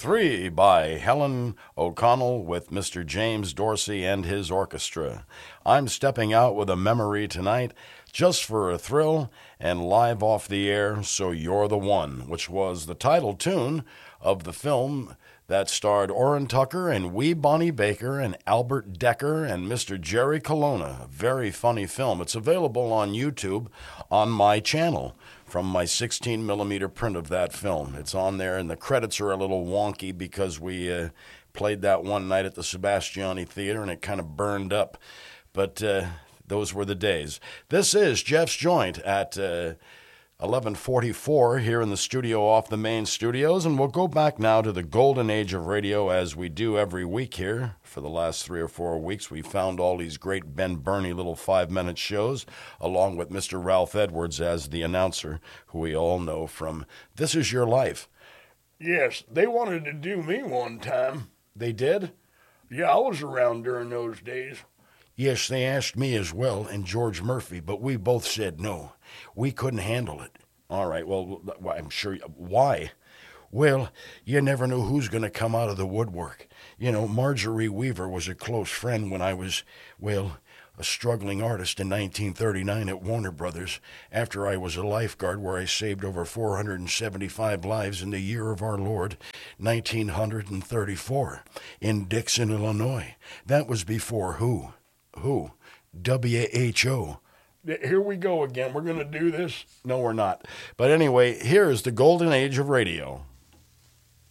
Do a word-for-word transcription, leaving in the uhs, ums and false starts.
Three by Helen O'Connell with Mister James Dorsey and his orchestra. I'm stepping out with a memory tonight just for a thrill and live off the air, So You're the One, which was the title tune of the film that starred Orrin Tucker and Wee Bonnie Baker and Albert Decker and Mister Jerry Colonna. A very funny film. It's available on YouTube on my channel from my sixteen millimeter print of that film. It's on there, and the credits are a little wonky because we uh, played that one night at the Sebastiani Theater, and it kind of burned up. But uh, those were the days. This is Jeff's Joint at Uh, eleven forty-four here in the studio off the main studios, and we'll go back now to the golden age of radio as we do every week here. For the last three or four weeks, we found all these great Ben Burney little five-minute shows, along with Mister Ralph Edwards as the announcer, who we all know from This Is Your Life. Yes, they wanted to do me one time. They did? Yeah, I was around during those days. Yes, they asked me as well, and George Murphy, but we both said no. We couldn't handle it. All right, well, I'm sure. Why? Well, you never know who's going to come out of the woodwork. You know, Marjorie Weaver was a close friend when I was, well, a struggling artist in nineteen thirty-nine at Warner Brothers, after I was a lifeguard where I saved over four hundred seventy-five lives in the year of our Lord, nineteen thirty-four, in Dixon, Illinois. That was before who? Who? W H O. Here we go again. We're going to do this. No, we're not. But anyway, here is the golden age of radio.